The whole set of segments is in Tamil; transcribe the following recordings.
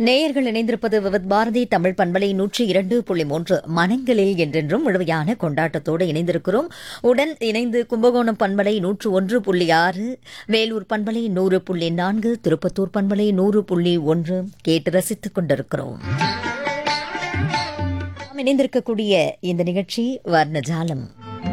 நேயர்கள் இணைந்திருப்பது விவித் பாரதி தமிழ் பண்பலை 102.3 மனங்களில் என்றென்றும் முழுமையான கொண்டாட்டத்தோடு இணைந்திருக்கிறோம். உடன் இணைந்து கும்பகோணம் பண்பலை 101.6, வேலூர் பண்பலை 100.4, திருப்பத்தூர் பண்பலை 100.1 கேட்டு ரசித்துக் கொண்டிருக்கிறோம். நாம் இணைந்திருக்கக்கூடிய இந்த நிகழ்ச்சி வர்ணஜாலம்.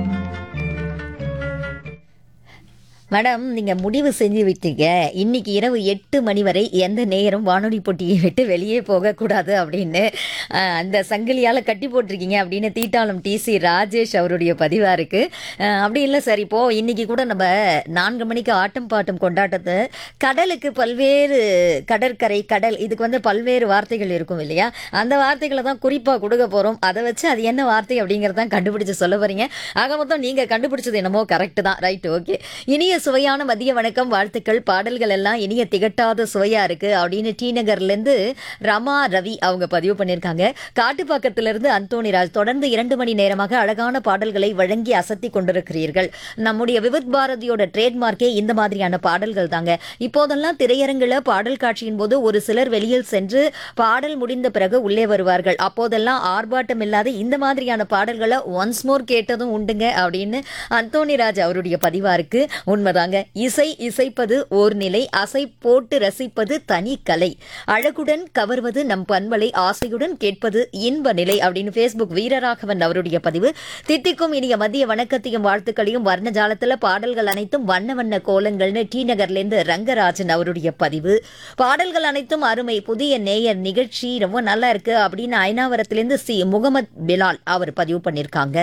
மேடம், நீங்க முடிவு செஞ்சு விட்டீங்க, இன்னைக்கு இரவு 8 மணி வரை எந்த நேரம் வானொலி போட்டியை விட்டு வெளியே போகக்கூடாது அப்படின்னு அந்த சங்கிலியால் கட்டி போட்டிருக்கீங்க அப்படின்னு தீட்டாளம் டிசி ராஜேஷ் அவருடைய பதிவாக இருக்கு. அப்படி இல்லை சார், இப்போ இன்னைக்கு கூட நம்ம 4 மணிக்கு ஆட்டம் பாட்டம் கொண்டாட்டத்தை கடலுக்கு பல்வேறு கடற்கரை கடல் இதுக்கு வந்து பல்வேறு வார்த்தைகள் இருக்கும் இல்லையா, அந்த வார்த்தைகளை தான் குறிப்பாக கொடுக்க போகிறோம். அதை வச்சு அது என்ன வார்த்தை அப்படிங்கிறதான் கண்டுபிடிச்சு சொல்ல போறீங்க. ஆக மொத்தம் நீங்கள் கண்டுபிடிச்சது என்னமோ கரெக்டு தான். Right, okay. இனிய சுவையான மதிய வணக்கம், வாழ்த்துக்கள். பாடல்கள் எல்லாம் இனிய திகட்டாத சுவையா இருக்கு அப்படின்னு டி நகர்லேருந்து ரமா ரவி அவங்க பதிவு பண்ணியிருக்காங்க. காட்டுப்பாக்கத்திலிருந்து அந்தோணிராஜ், தொடர்ந்து 2 மணி நேரமாக அழகான பாடல்களை வழங்கி அசத்தி கொண்டிருக்கிறீர்கள். நம்முடைய விவித் பாரதியோட ட்ரேட்மார்க்கே இந்த மாதிரியான பாடல்கள் தாங்க. இப்போதெல்லாம் திரையரங்குல பாடல் காட்சியின் போது ஒரு சிலர் வெளியில் சென்று பாடல் முடிந்த பிறகு உள்ளே வருவார்கள். அப்போதெல்லாம் ஆர்ப்பாட்டம் இல்லாத இந்த மாதிரியான பாடல்களை ஒன்ஸ் மோர் கேட்டதும் உண்டுங்க அப்படின்னு அந்தோணிராஜ் அவருடைய பதிவா இருக்கு. உண்மைதாங்க. இசை இசைப்பது ஓர் நிலை, அசை போட்டு ரசிப்பது தனி கலை, அழகுடன் கவர்வது நம் பண்பலை, ஆசையுடன் கேட்பது இன்ப நிலை அப்படின்னு ஃபேஸ்புக் வீரராகவன் அவருடைய பதிவு. தித்திக்கும் இனிய மதிய வணக்கத்தையும் வாழ்த்துக்களையும், வர்ணஜாலத்துல பாடல்கள் அனைத்தும் வண்ண வண்ண கோலங்கள்னு டி நகர்லேருந்து ரங்கராஜன் அவருடைய பதிவு. பாடல்கள் அனைத்தும் அருமை, புதிய நேயர் நிகழ்ச்சி ரொம்ப நல்லா இருக்கு அப்படின்னு ஐனாவரத்திலிருந்து சி முகமது பிலால் அவர் பதிவு பண்ணியிருக்காங்க.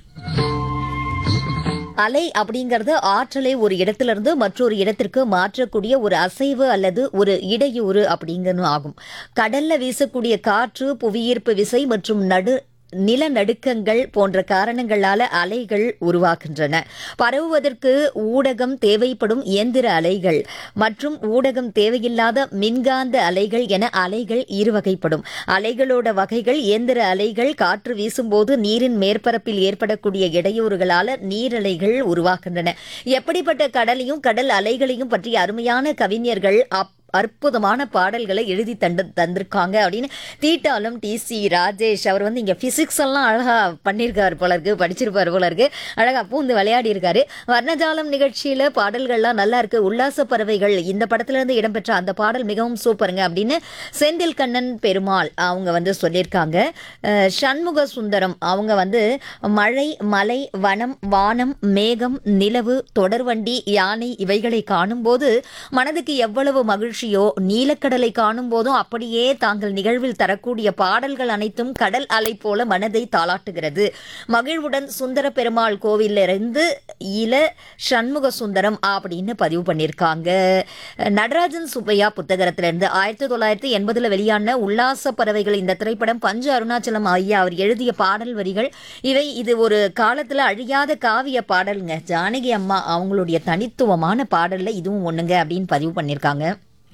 அலை அப்படிங்கிறது ஆற்றலை ஒரு இடத்திலிருந்து மற்றொரு இடத்திற்கு மாற்றக்கூடிய ஒரு அசைவு அல்லது ஒரு இடையூறு அப்படிங்கன்னு ஆகும். கடல்ல வீசக்கூடிய காற்று, புவியீர்ப்பு விசை மற்றும் நிலநடுக்கங்கள் போன்ற காரணங்களால அலைகள் உருவாகின்றன. பரவுவதற்கு ஊடகம் தேவைப்படும் இயந்திர அலைகள் மற்றும் ஊடகம் தேவையில்லாத மின்காந்த அலைகள் என அலைகள் இருவகைப்படும். அலைகளோட வகைகள்: இயந்திர அலைகள், காற்று வீசும்போது நீரின் மேற்பரப்பில் ஏற்படக்கூடிய இடையூறுகளால நீரலைகள் உருவாகின்றன. எப்படிப்பட்ட கடலையும் கடல் அலைகளையும் பற்றிய அருமையான கவிஞர்கள் அற்புதமான பாடல்களை எழுதி தந்திருக்காங்க அப்படின்னு தீட்டாலும் டிசி ராஜேஷ் அவர் வந்து இங்கே பிசிக்ஸ் எல்லாம் அழகா பண்ணியிருக்காரு போல இருக்கு, படிச்சிருப்பாரு போல இருக்கு, அழகா பூந்து விளையாடி இருக்காரு. வர்ணஜாலம் நிகழ்ச்சியில பாடல்கள்லாம் நல்லா இருக்கு. உல்லாச பறவைகள் இந்த படத்துல இருந்து இடம்பெற்ற அந்த பாடல் மிகவும் சூப்பருங்க அப்படின்னு செந்தில் கண்ணன் பெருமாள் அவங்க வந்து சொல்லியிருக்காங்க. சண்முக சுந்தரம் அவங்க வந்து மழை, மலை, வனம், வானம், மேகம், நிலவு, தொடர்வண்டி, யானை இவைகளை காணும் போது மனதுக்கு எவ்வளவு மகிழ்ச்சி, நீலக்கடலை காணும் போதும் அப்படியே தாங்கள் நிகழ்வில் தரக்கூடிய பாடல்கள் அனைத்தும் கடல் அலை போல மனதை தாளாட்டுகிறது. மகிழ்வுடன் சுந்தர பெருமாள் கோவிலிருந்து இல சண்முக சுந்தரம் அப்படின்னு பதிவு பண்ணியிருக்காங்க. நடராஜன் சுப்பையா புத்தகத்திலிருந்து 1980 வெளியான உல்லாச பறவைகள் இந்த திரைப்படம் பஞ்சு அருணாச்சலம் ஐயா அவர் எழுதிய பாடல் வரிகள் இவை. இது ஒரு காலத்துல அழியாத காவிய பாடலுங்க. ஜானகி அம்மா அவங்களுடைய தனித்துவமான பாடல்ல இதுவும் ஒண்ணுங்க அப்படின்னு பதிவு பண்ணியிருக்காங்க.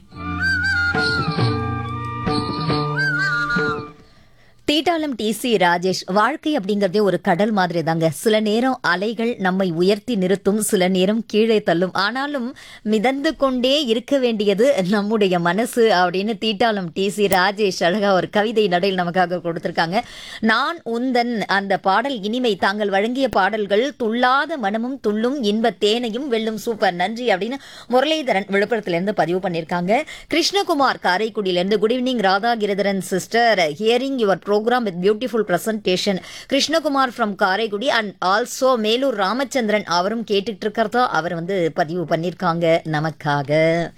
தீட்டாளம் டிசி ராஜேஷ், வாழ்க்கை அப்படிங்கறதே ஒரு கடல் மாதிரி தாங்க. சில நேரம் அலைகள் நம்மை உயர்த்தி நிறுத்தும், சில நேரம் கீழே தள்ளும். ஆனாலும் மிதந்து கொண்டே இருக்க வேண்டியது நம்முடைய மனசு அப்படின்னு தீட்டாளம் டிசி ராஜேஷ் அழகா ஒரு கவிதை நடையில் நமக்காக கொடுத்திருக்காங்க. நான் உந்தன் அந்த பாடல் இனிமை, தாங்கள் வழங்கிய பாடல்கள் துள்ளாத மனமும் துள்ளும் இன்ப தேனையும் வெல்லும். சூப்பர், நன்றி அப்படின்னு முரளிதரன் விழுப்புரத்திலிருந்து பதிவு பண்ணியிருக்காங்க. Krishnakumar காரைக்குடியிலிருந்து good evening Radha Giridharan sister, hearing your program with beautiful presentation. Krishnakumar from Karaikudi and also Melur Ramachandran அவரும் கேட்டுட்டு இருக்கிறதா அவர் வந்து பதிவு பண்ணியிருக்காங்க நமக்காக.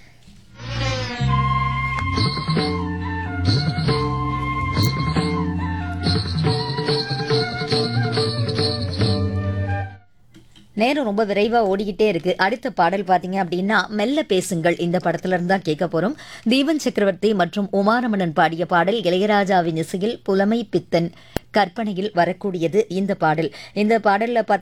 நேரம் ரொம்ப விரைவா ஓடிக்கிட்டே இருக்கு. அடுத்த பாடல் பாத்தீங்க அப்படின்னா மெல்ல பேசுங்கள் இந்த படத்துல இருந்தா கேட்க போறோம். தீபன் சக்கரவர்த்தி மற்றும் உமாரமணன் பாடிய பாடல், இளையராஜாவின் இசையில் புலமை பித்தன் கற்பனையில் வரக்கூடியது இந்த பாடல். இந்த பாடல்ல